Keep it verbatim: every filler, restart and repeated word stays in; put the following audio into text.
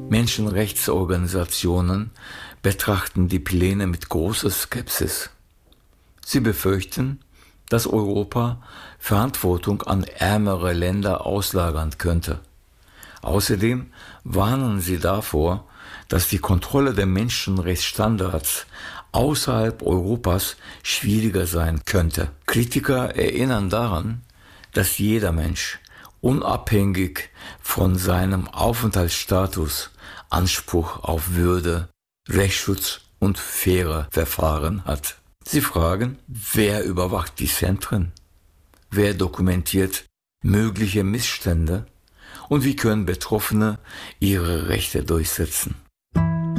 Menschenrechtsorganisationen betrachten die Pläne mit großer Skepsis. Sie befürchten, dass Europa Verantwortung an ärmere Länder auslagern könnte. Außerdem warnen sie davor, dass die Kontrolle der Menschenrechtsstandards außerhalb Europas schwieriger sein könnte. Kritiker erinnern daran, dass jeder Mensch unabhängig von seinem Aufenthaltsstatus Anspruch auf Würde, Rechtsschutz und faire Verfahren hat. Sie fragen, wer überwacht die Zentren? Wer dokumentiert mögliche Missstände? Und wie können Betroffene ihre Rechte durchsetzen?